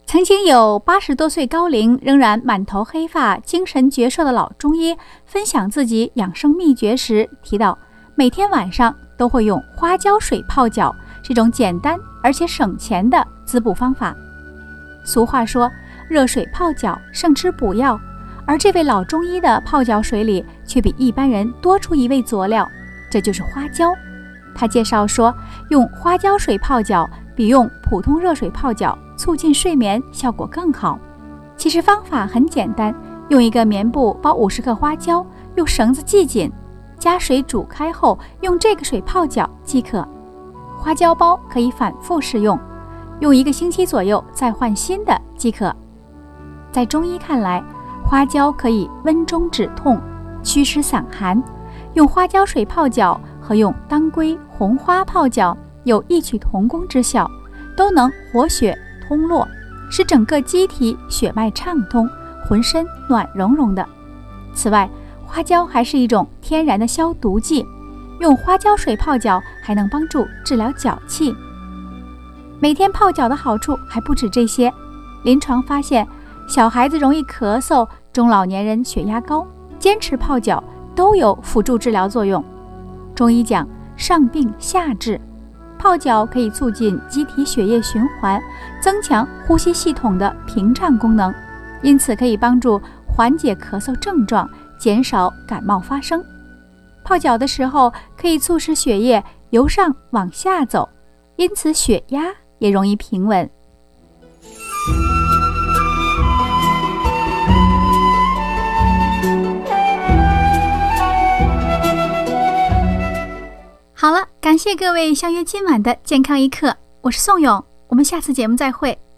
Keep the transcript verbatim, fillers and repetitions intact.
曾经有八十多岁高龄仍然满头黑发精神矍铄的老中医分享自己养生秘诀时提到，每天晚上都会用花椒水泡脚，是种简单而且省钱的滋补方法。俗话说热水泡脚胜吃补药，而这位老中医的泡脚水里却比一般人多出一味佐料，这就是花椒。他介绍说，用花椒水泡脚比用普通热水泡脚促进睡眠效果更好。其实方法很简单，用一个棉布包五十克花椒，用绳子系紧，加水煮开后用这个水泡脚即可。花椒包可以反复使用，用一个星期左右再换新的即可。在中医看来，花椒可以温中止痛、祛湿散寒，用花椒水泡脚和用当归、红花泡脚有异曲同工之效，都能活血通络，使整个机体血脉畅通，浑身暖融融的。此外，花椒还是一种天然的消毒剂，用花椒水泡脚还能帮助治疗脚气。每天泡脚的好处还不止这些，临床发现小孩子容易咳嗽，中老年人血压高，坚持泡脚都有辅助治疗作用。中医讲上病下治，泡脚可以促进机体血液循环，增强呼吸系统的屏障功能，因此可以帮助缓解咳嗽症状，减少感冒发生。泡脚的时候可以促使血液由上往下走，因此血压也容易平稳。好了，感谢各位相约今晚的健康一刻，我是宋勇，我们下次节目再会。